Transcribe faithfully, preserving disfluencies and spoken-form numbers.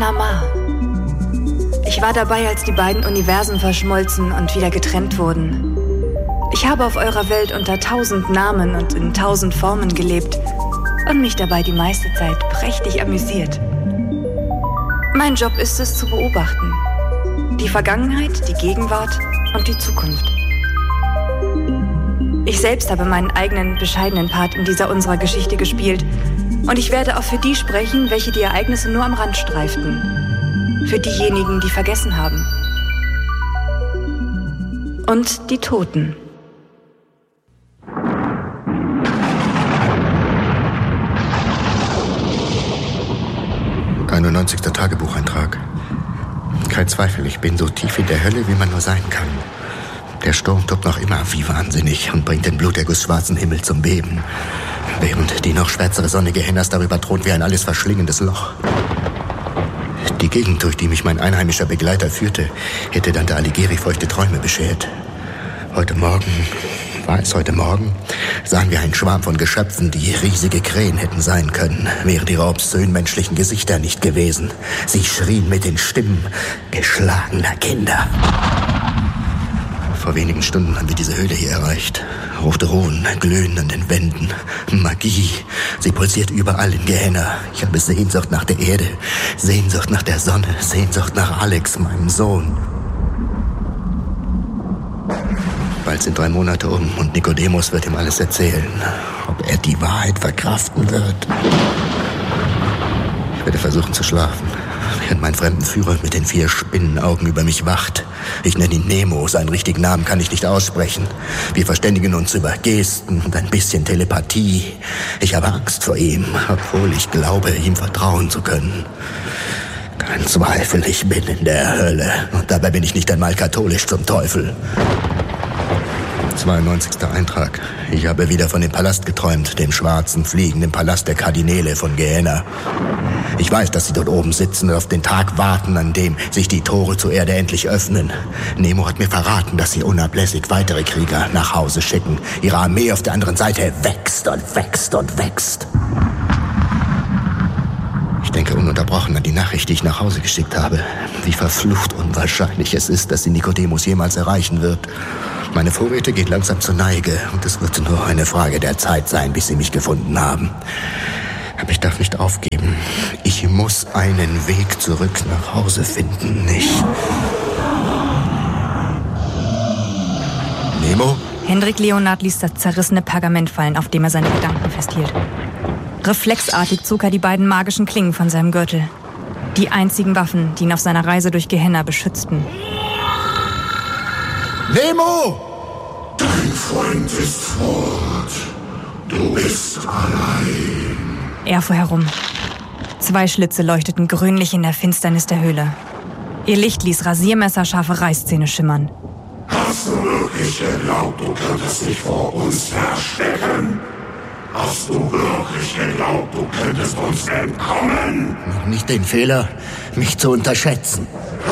Namah. Ich war dabei, als die beiden Universen verschmolzen und wieder getrennt wurden. Ich habe auf eurer Welt unter tausend Namen und in tausend Formen gelebt und mich dabei die meiste Zeit prächtig amüsiert. Mein Job ist es, zu beobachten. Die Vergangenheit, die Gegenwart und die Zukunft. Ich selbst habe meinen eigenen, bescheidenen Part in dieser unserer Geschichte gespielt und ich werde auch für die sprechen, welche die Ereignisse nur am Rand streiften. Für diejenigen, die vergessen haben. Und die Toten. einundneunzigster Tagebucheintrag. Kein Zweifel, ich bin so tief in der Hölle, wie man nur sein kann. Der Sturm tobt noch immer wie wahnsinnig und bringt den Bluterguss schwarzen Himmel zum Beben, während die noch schwärzere Sonne Gehennas darüber thront wie ein alles verschlingendes Loch. Die Gegend, durch die mich mein einheimischer Begleiter führte, hätte Dante Alighieri feuchte Träume beschert. Heute Morgen, war es heute Morgen, sahen wir einen Schwarm von Geschöpfen, die riesige Krähen hätten sein können, wären ihre obszön menschlichen Gesichter nicht gewesen. Sie schrien mit den Stimmen geschlagener Kinder. Vor wenigen Stunden haben wir diese Höhle hier erreicht. Rote Runen glühen an den Wänden. Magie, sie pulsiert überall in Gehenna. Ich habe Sehnsucht nach der Erde, Sehnsucht nach der Sonne, Sehnsucht nach Alex, meinem Sohn. Bald sind drei Monate um und Nikodemus wird ihm alles erzählen. Ob er die Wahrheit verkraften wird. Ich werde versuchen zu schlafen, während mein Fremdenführer mit den vier Spinnenaugen über mich wacht. Ich nenne ihn Nemo, seinen richtigen Namen kann ich nicht aussprechen. Wir verständigen uns über Gesten und ein bisschen Telepathie. Ich habe Angst vor ihm, obwohl ich glaube, ihm vertrauen zu können. Kein Zweifel, ich bin in der Hölle. Und dabei bin ich nicht einmal katholisch zum Teufel. zweiundneunzigster Eintrag. Ich habe wieder von dem Palast geträumt, dem schwarzen, fliegenden Palast der Kardinäle von Gehenna. Ich weiß, dass sie dort oben sitzen und auf den Tag warten, an dem sich die Tore zur Erde endlich öffnen. Nemo hat mir verraten, dass sie unablässig weitere Krieger nach Hause schicken. Ihre Armee auf der anderen Seite wächst und wächst und wächst. Ich denke ununterbrochen an die Nachricht, die ich nach Hause geschickt habe. Wie verflucht unwahrscheinlich es ist, dass sie Nikodemus jemals erreichen wird. Meine Vorräte gehen langsam zur Neige und es wird nur eine Frage der Zeit sein, bis sie mich gefunden haben. Aber ich darf nicht aufgeben. Ich muss einen Weg zurück nach Hause finden. Ich... Nemo? Hendrik Leonard ließ das zerrissene Pergament fallen, auf dem er seine Gedanken festhielt. Reflexartig zog er die beiden magischen Klingen von seinem Gürtel. Die einzigen Waffen, die ihn auf seiner Reise durch Gehenna beschützten. Nemo! Dein Freund ist fort. Du bist allein. Er fuhr herum. Zwei Schlitze leuchteten grünlich in der Finsternis der Höhle. Ihr Licht ließ rasiermesserscharfe Reißzähne schimmern. Hast du wirklich geglaubt, du könntest dich vor uns verstecken? Hast du wirklich geglaubt, du könntest uns entkommen? Noch nicht den Fehler, mich zu unterschätzen.